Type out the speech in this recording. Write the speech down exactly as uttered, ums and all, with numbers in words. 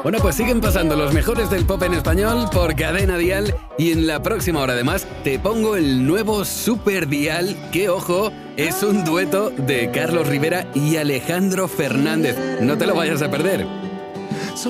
Bueno, pues siguen pasando los mejores del pop en español por Cadena Dial y en la próxima hora además te pongo el nuevo Super Dial que, ojo, es un dueto de Carlos Rivera y Alejandro Fernández. No te lo vayas a perder.